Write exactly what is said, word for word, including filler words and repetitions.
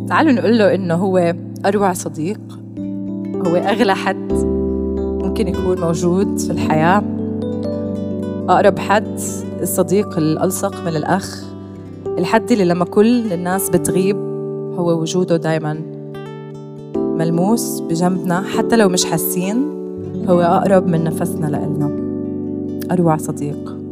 تعالوا نقول له إنه هو أروع صديق، هو أغلى حد ممكن يكون موجود في الحياة، أقرب حد، الصديق الألصق من الأخ، الحد اللي لما كل الناس بتغيب هو وجوده دايماً ملموس بجنبنا، حتى لو مش حاسين هو أقرب من نفسنا لإلنا. أروع صديق.